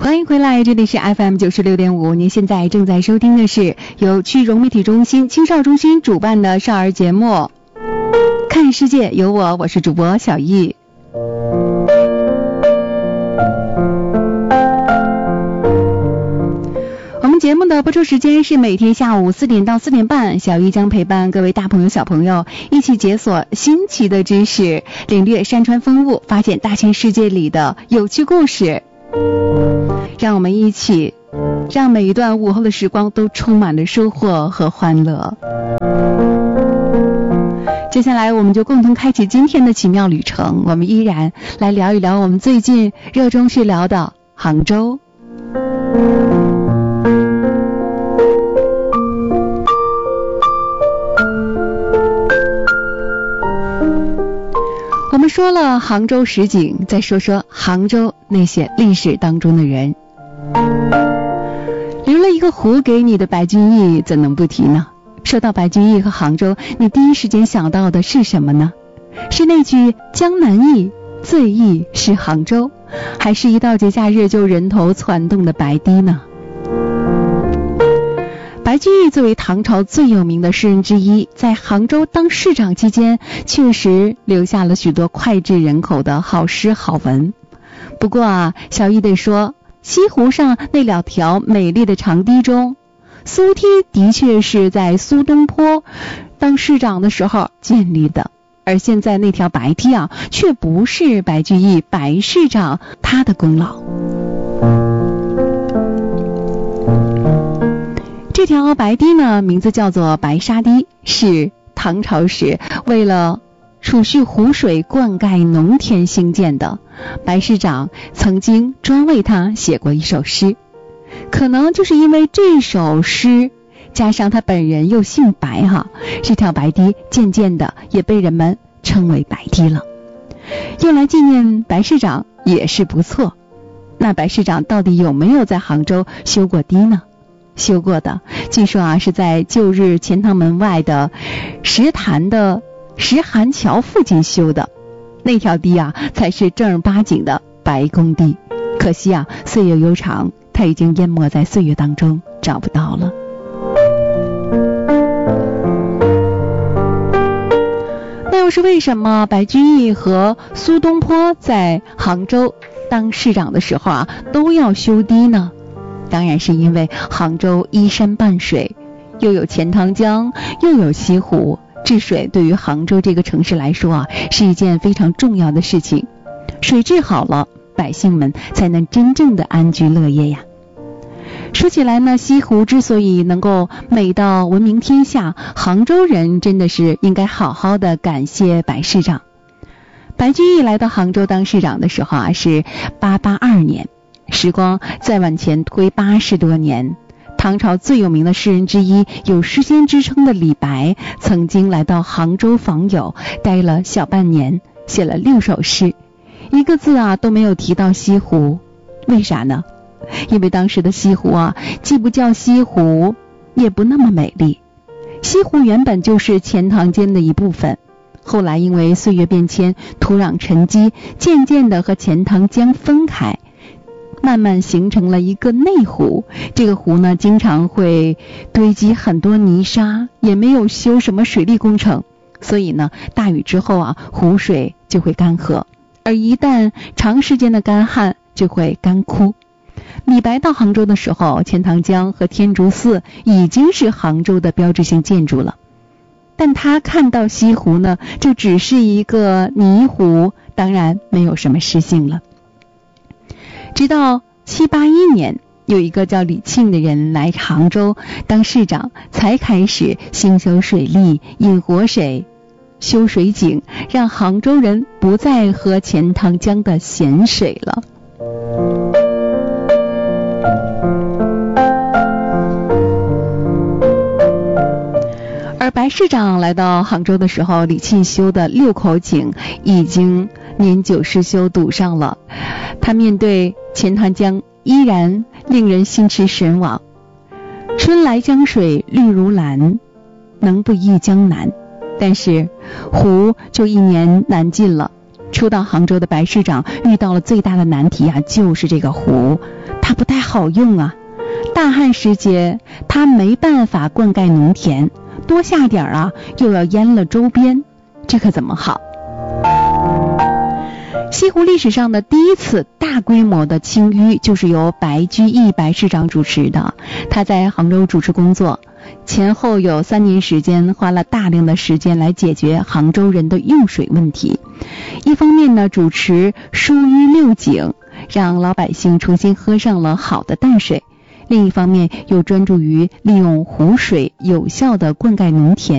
欢迎回来，这里是 FM96.5， 您现在正在收听的是由区融媒体中心青少中心主办的少儿节目看世界有我是主播小艺。我们节目的播出时间是每天下午4点到4点半，小艺将陪伴各位大朋友小朋友一起解锁新奇的知识，领略山川风物，发现大千世界里的有趣故事。让我们一起让每一段午后的时光都充满了收获和欢乐。接下来我们就共同开启今天的奇妙旅程，我们依然来聊一聊我们最近热衷去聊的杭州。我们说了杭州实景，再说说杭州那些历史当中的人。留了一个湖给你的白居易怎能不提呢？说到白居易和杭州，你第一时间想到的是什么呢？是那句江南忆，最忆是杭州，还是一到节假日就人头攒动的白堤呢？白居易作为唐朝最有名的诗人之一，在杭州当市长期间确实留下了许多脍炙人口的好诗好文。不过小艺得说，西湖上那2条美丽的长堤中，苏堤的确是在苏东坡当市长的时候建立的，而现在那条白堤却不是白居易白市长他的功劳。这条白堤呢，名字叫做白沙堤，是唐朝时为了储蓄湖水灌溉农田兴建的。白市长曾经专为他写过一首诗，可能就是因为这首诗加上他本人又姓白这条白堤渐渐的也被人们称为白堤了。用来纪念白市长也是不错。那白市长到底有没有在杭州修过堤呢？修过的，据说是在旧日钱塘门外的石涵桥附近修的，那条堤才是正儿八经的白公堤。可惜岁月悠长，它已经淹没在岁月当中，找不到了。那又是为什么白居易和苏东坡在杭州当市长的时候都要修堤呢？当然是因为杭州依山傍水，又有钱塘江，又有西湖，治水对于杭州这个城市来说是一件非常重要的事情。水治好了，百姓们才能真正的安居乐业呀。说起来呢，西湖之所以能够美到闻名天下，杭州人真的是应该好好的感谢白市长。白居易来到杭州当市长的时候是882年，时光再往前推80多年，唐朝最有名的诗人之一，有诗仙之称的李白，曾经来到杭州访友，待了小半年，写了6首诗，一个字都没有提到西湖。为啥呢？因为当时的西湖既不叫西湖，也不那么美丽。西湖原本就是钱塘江的一部分，后来因为岁月变迁，土壤沉积，渐渐的和钱塘江分开，慢慢形成了一个内湖。这个湖呢，经常会堆积很多泥沙，也没有修什么水利工程，所以呢，大雨之后湖水就会干涸，而一旦长时间的干旱就会干枯。李白到杭州的时候，钱塘江和天竺寺已经是杭州的标志性建筑了，但他看到西湖呢，就只是一个泥湖，当然没有什么诗性了。直到781年，有一个叫李庆的人来杭州当市长，才开始兴修水利，引活水，修水井，让杭州人不再喝钱塘江的咸水了。而白市长来到杭州的时候，李沁修的6口井已经年久失修堵上了，他面对钱塘江依然令人心驰神往。春来江水绿如蓝，能不忆江南。但是湖就1年难进了。初到杭州的白市长遇到了最大的难题就是这个湖。 它不太好用啊。大旱时节，它没办法灌溉农田，多下点啊，又要淹了周边，这可怎么好？西湖历史上的第一次大规模的清淤，就是由白居易白市长主持的。他在杭州主持工作，前后有3年时间，花了大量的时间来解决杭州人的用水问题。一方面呢，主持疏淤六井，让老百姓重新喝上了好的淡水；另一方面又专注于利用湖水有效的灌溉农田。